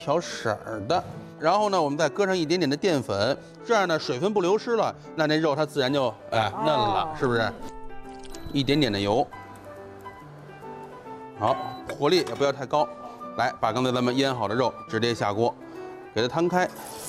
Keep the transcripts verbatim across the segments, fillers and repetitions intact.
调色儿的。然后呢，我们再搁上一点点的淀粉，这样呢水分不流失了，那那肉它自然就哎嫩了，是不是？一点点的油，好，火力也不要太高。来，把刚才咱们腌好的肉直接下锅，给它摊开。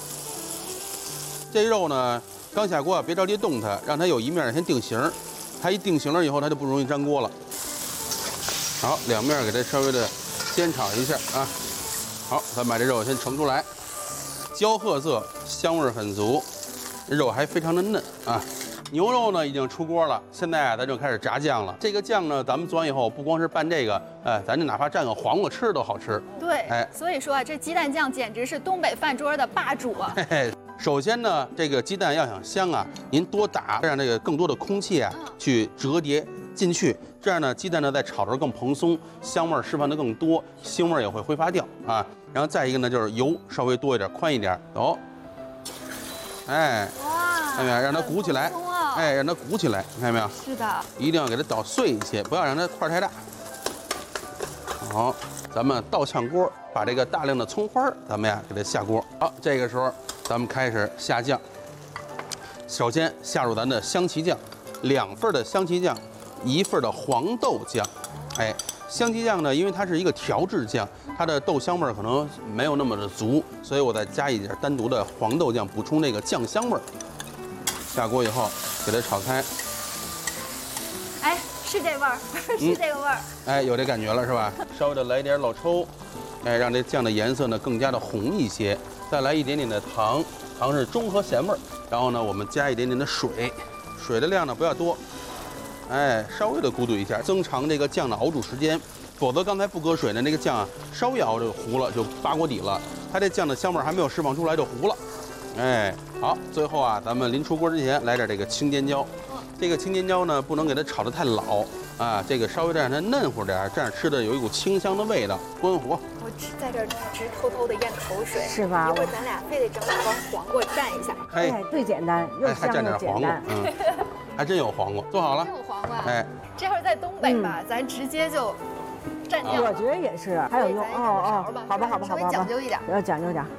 这肉呢，刚下锅啊，别着急动它，让它有一面先定型。它一定型了以后，它就不容易粘锅了。好，两面给它稍微的煎炒一下啊。好，咱把这肉先盛出来，焦褐色，香味很足，肉还非常的嫩啊。牛肉呢已经出锅了，现在啊咱就开始炸酱了。这个酱呢，咱们做完以后，不光是拌这个，哎，咱就哪怕蘸个黄瓜吃都好吃。 对， 哎， 所以说啊，这鸡蛋酱简直是东北饭桌的霸主啊。 嘿嘿，首先呢，这个鸡蛋要想香啊，您多打，让这个更多的空气啊去折叠进去，这样呢，鸡蛋呢在炒的时候更蓬松，香味释放的更多，腥味也会挥发掉啊。然后再一个呢，就是油稍微多一点，宽一点，走。哎， 哇， 看见没有？让它鼓起来。哎，让它鼓起来，你看见没有？ 是的， 一定要给它捣碎一些，不要让它块太大。好，咱们倒炝锅，把这个大量的葱花咱们呀给它下锅。好，这个时候咱们开始下酱。首先下入咱的香旗酱，两份的香旗酱，一份的黄豆酱。哎，香旗酱呢，因为它是一个调制酱，它的豆香味可能没有那么的足，所以我再加一点单独的黄豆酱，补充这个酱香味儿。下锅以后，给它炒开。 哎，是这味儿，是这个味儿。 哎，有这感觉了是吧？稍微的来一点老抽，哎，让这酱的颜色呢更加的红一些。再来一点点的糖，糖是中和咸味儿。然后呢，我们加一点点的水，水的量呢不要多，哎，稍微的咕嘟一下，增长这个酱的熬煮时间。否则刚才不搁水呢，那个酱啊稍一熬就糊了，就扒锅底了。它这酱的香味还没有释放出来就糊了。哎，好，最后啊，咱们临出锅之前来点这个青尖椒。这个青尖椒呢，不能给它炒得太老啊，这个稍微的让它嫩乎点，这样吃的有一股清香的味道。关火。 我直在这儿直偷偷的咽口水， 是吧？ 一会儿咱俩非得整两包黄瓜蘸一下。 哎，最简单，又还蘸香又点黄瓜， 简单。 嗯，还真有黄瓜，做好了。 真有黄瓜。 哎， 这会儿在东北吧，咱直接就蘸酱。 我觉得也是，还有用哦哦，好吧好吧好吧， 稍微讲究一点， 要讲究点。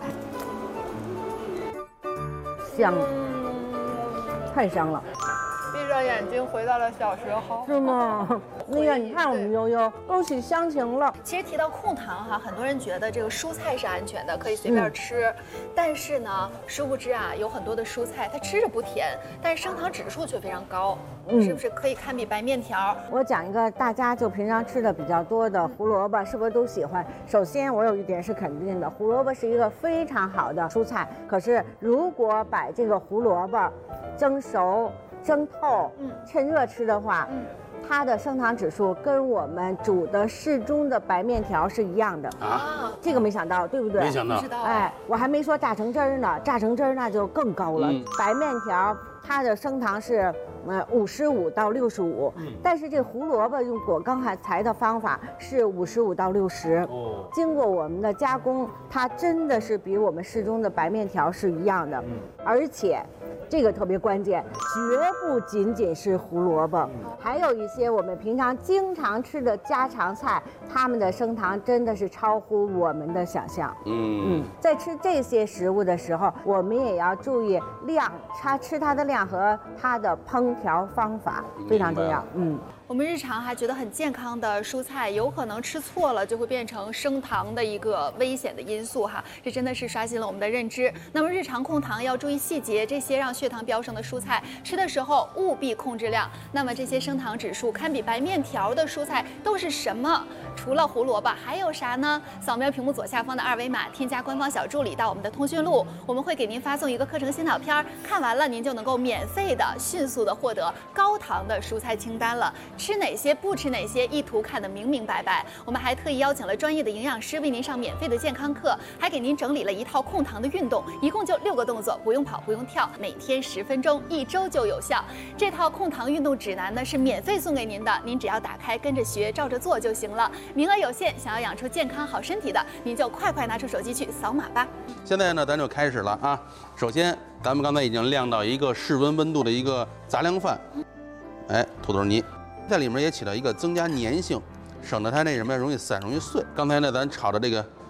香，太香了。 闭着眼睛回到了小时候， 是吗？那个，你看我们悠悠勾起乡情了。 其实提到控糖哈，很多人觉得这个蔬菜是安全的，可以随便吃。嗯、但是呢，殊不知啊，有很多的蔬菜它吃着不甜，但是升糖指数却非常高，嗯、是不是可以堪比白面条？ 我讲一个大家就平常吃的比较多的胡萝卜，是不是都喜欢？首先，我有一点是肯定的，胡萝卜是一个非常好的蔬菜。可是如果把这个胡萝卜蒸熟、蒸透，嗯，趁热吃的话，嗯，它的升糖指数跟我们煮的适中的白面条是一样的啊。这个没想到，对不对？ 没想到， 哎，我还没说榨成汁儿呢，榨成汁儿那就更高了。嗯、白面条它的升糖是呃五十五到六十五，但是这胡萝卜用我刚才的方法是五十五到六十。哦，经过我们的加工，它真的是比我们适中的白面条是一样的，嗯、而且。这个特别关键，绝不仅仅是胡萝卜，还有一些我们平常经常吃的家常菜，它们的升糖真的是超乎我们的想象。嗯嗯，在吃这些食物的时候，我们也要注意量，它吃它的量和它的烹调方法非常重要。嗯。 我们日常还觉得很健康的蔬菜，有可能吃错了就会变成升糖的一个危险的因素哈，这真的是刷新了我们的认知。那么日常控糖要注意细节，这些让血糖飙升的蔬菜吃的时候务必控制量。那么这些升糖指数堪比白面条的蔬菜都是什么？除了胡萝卜还有啥呢？扫描屏幕左下方的二维码，添加官方小助理到我们的通讯录，我们会给您发送一个课程先导片，看完了您就能够免费的、迅速的获得高糖的蔬菜清单了。吃哪些不吃哪些，一图看得明明白白。我们还特意邀请了专业的营养师为您上免费的健康课，还给您整理了一套控糖的运动，一共就六个动作，不用跑不用跳，每天十分钟，一周就有效。这套控糖运动指南呢是免费送给您的，您只要打开跟着学，照着做就行了。名额有限，想要养出健康好身体的，您就快快拿出手机去扫码吧。 现在呢，咱就开始了啊。首先，咱们刚才已经晾到一个室温温度的一个杂粮饭，哎，土豆泥。在里面也起到一个增加粘性，省得它那什么容易散容易碎。刚才呢，咱炒的这个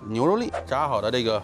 牛肉粒，炸好的这个